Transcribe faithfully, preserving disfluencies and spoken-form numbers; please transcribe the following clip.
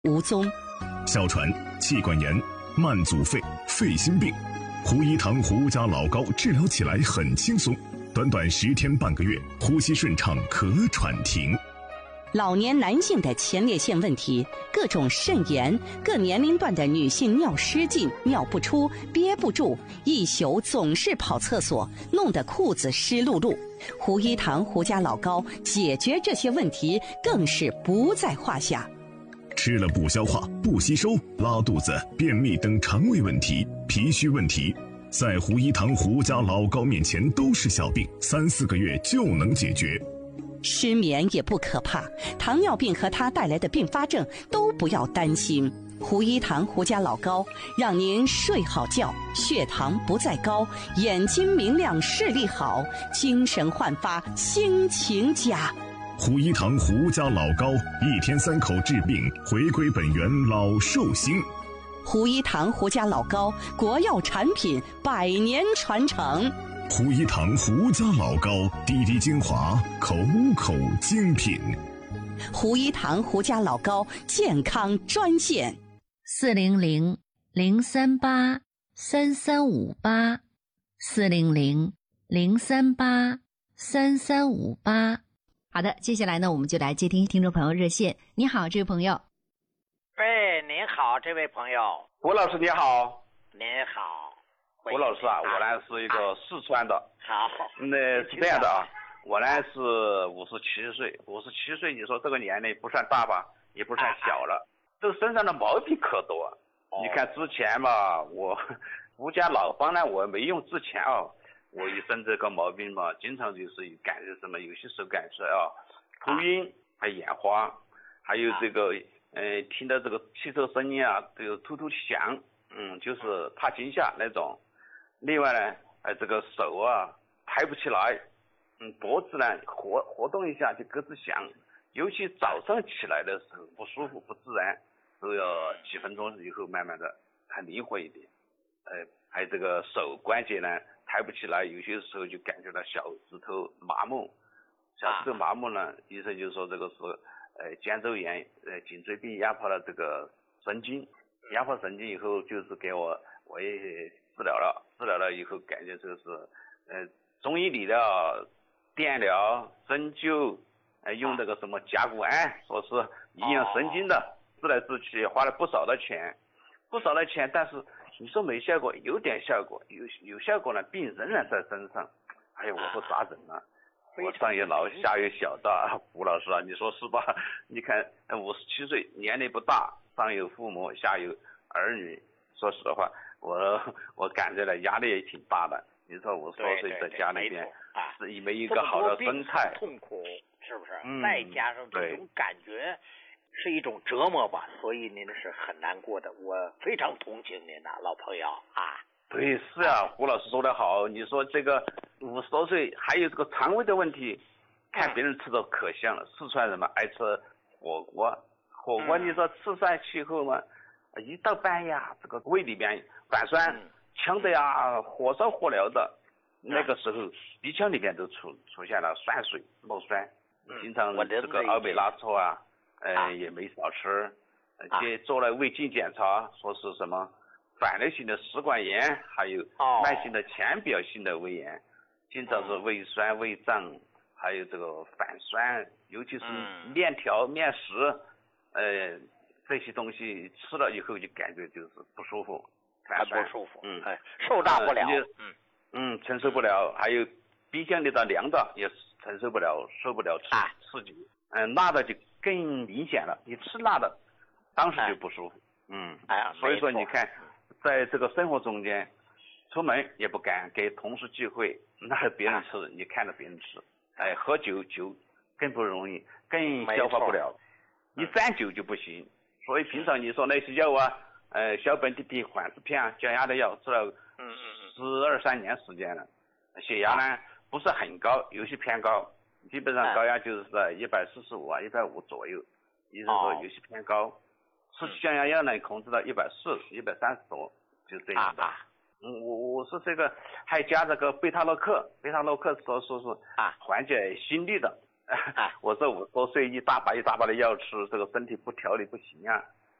无踪。 哮喘、气管炎、慢阻肺、肺心病，胡一堂胡家老膏治疗起来很轻松，短短十天半个月，呼吸顺畅，咳喘停。 老年男性的前列腺问题，各种肾炎，各年龄段的女性尿失禁、尿不出、憋不住，一宿总是跑厕所，弄得裤子湿漉漉。胡一堂胡家老膏解决这些问题更是不在话下。 吃了不消化、不吸收、拉肚子、便秘等肠胃问题、脾虚问题，在胡一堂胡家老膏面前都是小病，三四个月就能解决。 失眠也不可怕，糖尿病和它带来的并发症都不要担心。胡一堂胡家老膏让您睡好觉，血糖不再高，眼睛明亮，视力好，精神焕发，心情佳。 胡一堂胡家老膏，一天三口治病，回归本源，老寿星。 胡一堂胡家老膏，国药产品，百年传承。 胡一堂胡家老膏，滴滴精华，口口精品。 胡一堂胡家老膏健康专线： 四零零零三八三三五八，四零零零三八三三五八。好的，接下来呢，我们就来接听听众朋友热线。你好，这位朋友。 喂，您好，这位朋友。 胡老师你好。 您好。 胡老师啊，我呢是一个四川的。 好。 那是这样的啊，我呢是五十七岁，五十七岁，你说这个年龄不算大吧，也不算小了，这身上的毛病可多。你看之前嘛，我胡家老方呢，我没用之前啊，我一身这个毛病嘛，经常就是感觉什么，有些时候感觉啊，头晕，还眼花，还有这个呃，听到这个汽车声音啊，这个突突响，嗯，就是怕惊吓那种。另外呢，呃，这个手啊抬不起来，嗯，脖子呢活活动一下就咯吱响，尤其早上起来的时候不舒服不自然，都要几分钟以后慢慢的还灵活一点。呃，还有这个手关节呢抬不起来，有些时候就感觉到小指头麻木，小指头麻木呢，医生就说这个是呃肩周炎，呃颈椎病压迫了这个神经，压迫神经以后就是给我我也治疗了，治疗了以后感觉就是呃中医理疗、电疗、针灸，呃用这个什么甲钴胺，说是营养神经的，治来治去花了不少的钱，不少的钱，但是你说没效果，有点效果，有有效果呢，病仍然在身上。哎呀，我说咋整呢？我上有老下有小的，胡老师啊，你说是吧？你看五十七岁，年龄不大，上有父母，下有儿女，说实话，我我感觉到压力也挺大的。你说五十多岁在家里边，是没有一个好的生态， 痛苦是不是？ 嗯， 再加上这种感觉是一种折磨吧，所以您是很难过的。我非常同情您呐，老朋友啊。 对，是啊，胡老师说得好。你说这个五十多岁还有这个肠胃的问题，看别人吃的可香了。四川人嘛，爱吃火锅，火锅你说吃上去后嘛，一到半夜这个胃里边反酸，呛的呀，火烧火燎的。那个时候鼻腔里边都出出现了酸水、冒酸，经常这个奥美拉唑啊，呃也没少吃，而且做了胃镜检查，说是什么反流性的食管炎，还有慢性的浅表性的胃炎，经常是胃酸、胃胀，还有这个反酸，尤其是面条、面食，呃，这些东西吃了以后就感觉就是不舒服，反酸不舒服， 嗯， 哎，受大不了， 嗯嗯，承受不了，还有鼻腔里的凉的也承受不了，受不了刺刺激，嗯，辣的就更明显了，你吃辣的，当时就不舒服，嗯， 哎呀， 所以说你看。在这个生活中间，出门也不敢给同事聚会，那别人吃，你看着别人吃，哎，喝酒酒更不容易，更消化不了，一沾酒就不行。所以平常你说那些药啊，呃，小本地平、缓释片啊、降压的药，吃了十二三年时间了，血压呢不是很高，有些偏高，基本上高压就是在一百四十五啊、一百五左右，医生说有些偏高。吃降压药呢，控制到一百四、一百三十多，就这样的。嗯，我我是这个还加这个贝塔洛克，贝塔洛克说说是啊缓解心率的。啊，我这五十多岁一大把一大把的药吃，这个身体不调理不行啊。